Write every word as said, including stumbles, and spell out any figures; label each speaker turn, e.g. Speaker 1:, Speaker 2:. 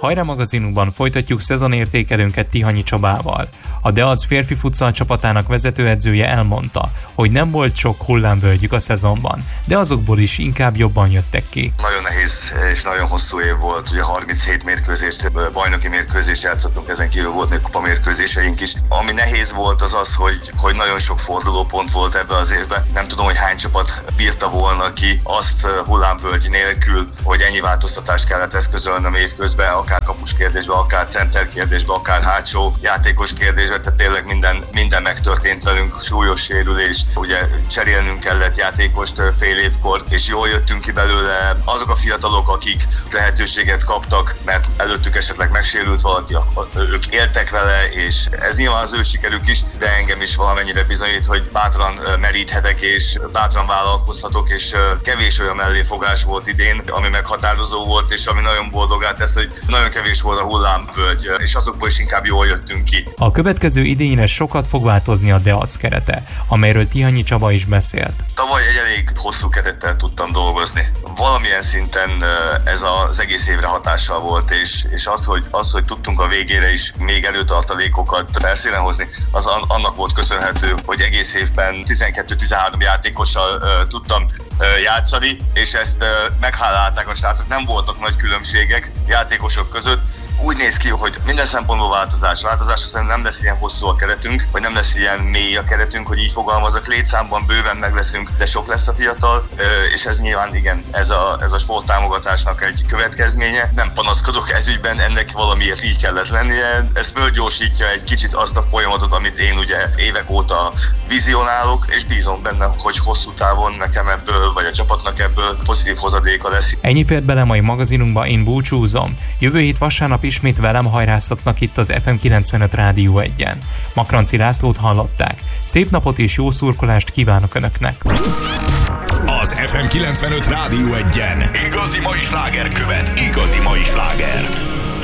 Speaker 1: Hajrá magazinunkban folytatjuk szezonértékelőnket Tihanyi Csabával. A Deac férfi futsal csapatának vezetőedzője elmondta, hogy nem volt sok hullámvölgyük a szezonban, de azokból is inkább jobban jöttek ki.
Speaker 2: Nagyon nehéz és nagyon hosszú év volt, ugye harminchét mérkőzést, bajnoki mérkőzést játszottunk, ezen kívül volt még kupamérkőzéseink is. Ami nehéz volt az az, hogy, hogy nagyon sok fordulópont volt ebbe az évben. Nem tudom, hogy hány csapat bírta volna ki azt hullámvölgy nélkül, hogy ennyi változtatást kellett eszközölnöm évközben, akár kapus kérdésben, akár center kérdésben, akár hátsó játékos kérdésben, tehát tényleg minden, minden megtörtént velünk, súlyos sérülés, ugye cserélnünk kellett játékost fél évkor, és jól jöttünk ki belőle. Azok a fiatalok, akik lehetőséget kaptak, mert előttük esetleg megsérült valaki, ők éltek vele, és ez nyilván az ő sikerük is, de engem is valamennyire bizonyít, hogy bátran meríthetek, és bátran vállalkozhatok, és kevés olyan melléfogás volt idén, ami meghatározó volt, és ami nagyon boldogát tesz, hogy nagyon kevés volt a hullámvölgy, és azokból is inkább jól jöttünk ki.
Speaker 1: A következő idényre sokat fog változni a Deac kerete, amelyről Tihanyi Csaba is beszélt.
Speaker 2: Tavaly egy elég hosszú kerettel tudtam dolgozni. Valamilyen szinten ez az egész évre hatással volt, és, és az, hogy, az, hogy tudtunk a végére is még előtartalékokat felszínen hozni, az annak volt köszönhető, hogy egész évben tizenkettő-tizenhárom játékossal uh, tudtam uh, játszani, és ezt uh, meghálálták a srácok, nem voltak nagy különbségek játékosok között. Úgy néz ki, hogy minden szempontból változás. Változás szerintem nem lesz ilyen hosszú a keretünk, vagy nem lesz ilyen mély a keretünk, hogy így fogalmazok. Létszámban bőven meg leszünk, de sok lesz a fiatal, és ez nyilván igen, ez a, ez a sporttámogatásnak egy következménye. Nem panaszkodok ez ügyben, ennek valamiért így kellett lennie. Ez fölgyorsítja egy kicsit azt a folyamatot, amit én ugye évek óta vizionálok, és bízom benne, hogy hosszú távon nekem ebből, vagy a csapatnak ebből pozitív hozadéka lesz.
Speaker 1: Ennyi fért bele mai magazinunkba, én búcsúzom. Jövő hét vasárnap ismét velem hajráztatnak itt az ef em kilencvenöt Rádió egyen. Makranci Lászlót hallották. Szép napot és jó szurkolást kívánok Önöknek!
Speaker 3: Az ef em kilencvenöt Rádió egyen igazi mai sláger követ, igazi mai slágert.